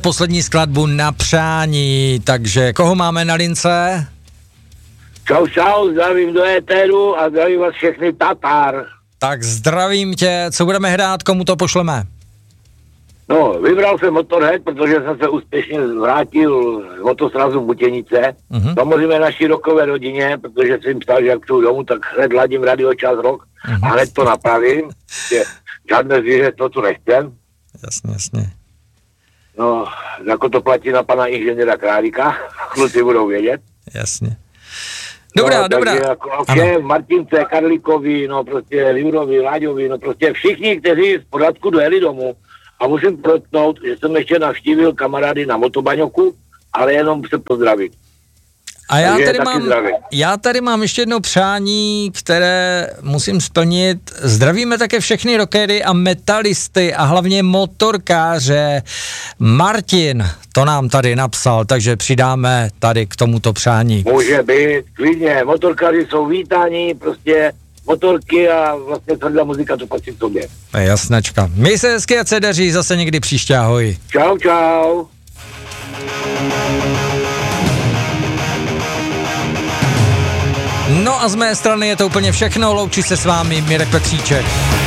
poslední skladbu na přání, takže koho máme na lince? Čau, zdravím do éteru a zdravím vás všechny Tatar. Tak zdravím tě, co budeme hrát, komu to pošleme? No, vybral jsem Motorhead, protože jsem se úspěšně vrátil z motosrazu Butěnice. Samozřejmě naší rokové rodině, protože jsem psal, že jak přijdu domů, tak hned ladím Radio Čas Rock a hned to napravím. Žádné zvíře to tu nechcem. Jasně. No, jako to platí na pana inženýra Králíka, kluci budou vědět. Jasně. Dobrá. Jako všem, Martince, Karlíkovi, no prostě Liurovi, Láďovi, no prostě všichni, kteří z pořádku dojeli domů. A musím protnout, že jsem ještě navštívil kamarády na Motobaňoku, ale jenom se pozdravit. A já tady mám ještě jedno přání, které musím splnit. Zdravíme také všechny rockery a metalisty a hlavně motorkáře. Martin to nám tady napsal, takže přidáme tady k tomuto přání. Může být, klidně, motorkáři jsou vítáni, prostě motorky a vlastně tvrdá muzika to patří k sobě. Jasnačka. Měj se hezky a se daří, zase někdy příště, ahoj. Čau. No a z mé strany je to úplně všechno, loučí se s vámi Mirek Petříček.